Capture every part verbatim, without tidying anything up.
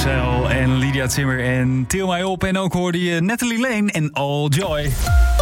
Marcel en Lydia Timmer en Til mij op. En ook hoorde je Natalie Lane en All Joy.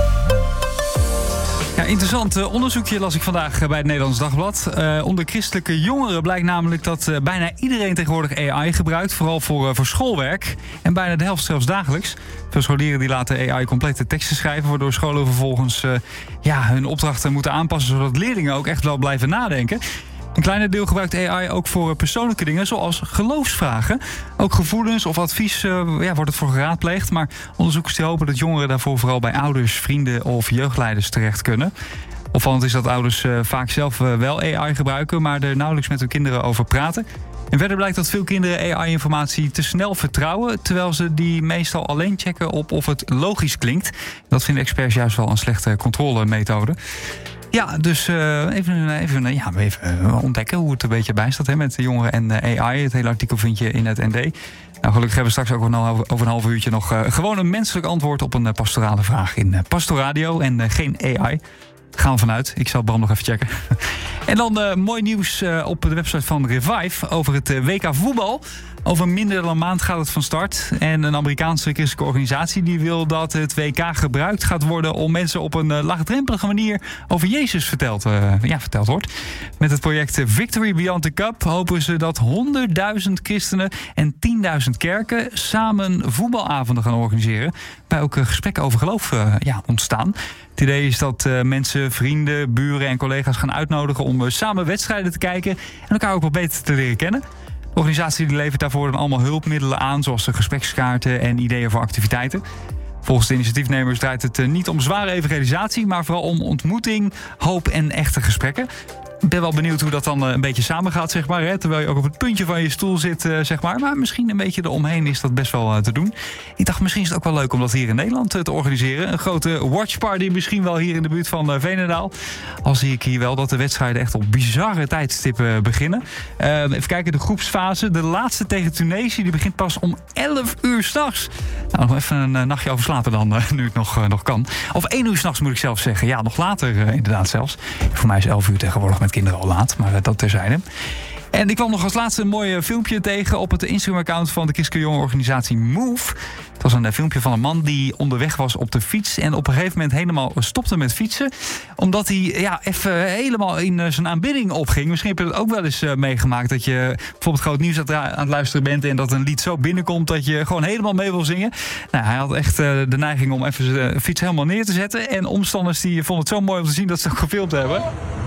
Ja, interessant uh, onderzoekje las ik vandaag bij het Nederlands Dagblad. Uh, onder christelijke jongeren blijkt namelijk dat uh, bijna iedereen tegenwoordig A I gebruikt. Vooral voor, uh, voor schoolwerk. En bijna de helft zelfs dagelijks. Veel scholieren die laten A I complete teksten schrijven, waardoor scholen vervolgens uh, ja, hun opdrachten moeten aanpassen, zodat leerlingen ook echt wel blijven nadenken. Een kleiner deel gebruikt A I ook voor persoonlijke dingen, zoals geloofsvragen. Ook gevoelens of advies uh, ja, wordt het voor geraadpleegd. Maar onderzoekers die hopen dat jongeren daarvoor vooral bij ouders, vrienden of jeugdleiders terecht kunnen. Opvallend is dat ouders uh, vaak zelf uh, wel A I gebruiken, maar er nauwelijks met hun kinderen over praten. En verder blijkt dat veel kinderen A I-informatie te snel vertrouwen, terwijl ze die meestal alleen checken op of het logisch klinkt. Dat vinden experts juist wel een slechte controlemethode. Ja, dus uh, even, even, ja, even uh, ontdekken hoe het een beetje bij staat hè, met de jongeren en uh, A I. Het hele artikel vind je in het N D. Nou, gelukkig hebben we straks ook nog over een half uurtje nog uh, gewoon een menselijk antwoord op een uh, pastorale vraag in uh, Pastoradio en uh, geen A I. Gaan we vanuit. Ik zal Bram nog even checken. En dan uh, mooi nieuws uh, op de website van Revive over het uh, W K voetbal. Over minder dan een maand gaat het van start. En een Amerikaanse christelijke organisatie die wil dat het W K gebruikt gaat worden om mensen op een uh, laagdrempelige manier over Jezus verteld, uh, ja, verteld wordt. Met het project Victory Beyond the Cup hopen ze dat honderdduizend christenen en tienduizend kerken samen voetbalavonden gaan organiseren. Bij ook uh, gesprekken over geloof uh, ja, ontstaan. Het idee is dat uh, mensen, vrienden, buren en collega's gaan uitnodigen om uh, samen wedstrijden te kijken en elkaar ook wat beter te leren kennen. De organisatie die levert daarvoor dan allemaal hulpmiddelen aan, zoals de gesprekskaarten en ideeën voor activiteiten. Volgens de initiatiefnemers draait het uh, niet om zware evangelisatie, maar vooral om ontmoeting, hoop en echte gesprekken. Ik ben wel benieuwd hoe dat dan uh, een beetje samengaat, zeg maar. Hè? Terwijl je ook op het puntje van je stoel zit, uh, zeg maar. Maar misschien een beetje eromheen is dat best wel uh, te doen. Ik dacht, misschien is het ook wel leuk om dat hier in Nederland uh, te organiseren. Een grote watchparty misschien wel hier in de buurt van uh, Veenendaal. Al zie ik hier wel dat de wedstrijden echt op bizarre tijdstippen beginnen. Uh, even kijken, de groepsfase. De laatste tegen Tunesië, die begint pas om elf uur s'nachts. Nou, nog even een uh, nachtje over slapen dan, uh, nu het nog, uh, nog kan. Of één uur s'nachts moet ik zelf zeggen. Ja, nog later uh, inderdaad zelfs. Voor mij is elf uur tegenwoordig met kinderen al laat, maar dat terzijde. En ik kwam nog als laatste een mooi filmpje tegen op het Instagram-account van de christelijke jongerenorganisatie Move. Het was een filmpje van een man die onderweg was op de fiets en op een gegeven moment helemaal stopte met fietsen. Omdat hij ja, even helemaal in zijn aanbidding opging. Misschien heb je dat ook wel eens meegemaakt, dat je bijvoorbeeld groot nieuws aan het luisteren bent en dat een lied zo binnenkomt dat je gewoon helemaal mee wil zingen. Nou, hij had echt de neiging om even zijn fiets helemaal neer te zetten. En omstanders die vonden het zo mooi om te zien dat ze het ook gefilmd hebben.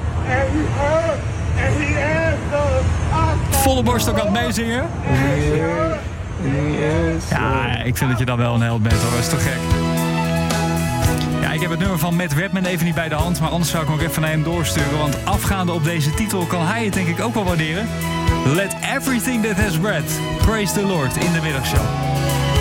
Volle borst ook aan het meezingen. Ja, ik vind dat je dan wel een held bent hoor, dat is toch gek. Ja, ik heb het nummer van Matt Redman even niet bij de hand, maar anders zou ik hem ook even naar hem doorsturen, want afgaande op deze titel kan hij het denk ik ook wel waarderen. Let everything that has breath praise the Lord in de middagshow.